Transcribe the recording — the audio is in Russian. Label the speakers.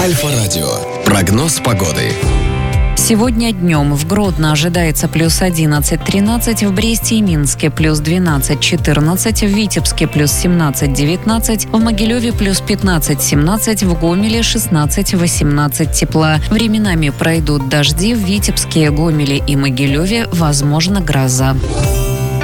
Speaker 1: Альфа-радио. Прогноз погоды.
Speaker 2: Сегодня днем в Гродно ожидается плюс 11-13, в Бресте и Минске плюс 12-14, в Витебске плюс 17-19, в Могилеве плюс 15-17, в Гомеле 16-18 тепла. Временами пройдут дожди, в Витебске, Гомеле и Могилеве возможна гроза.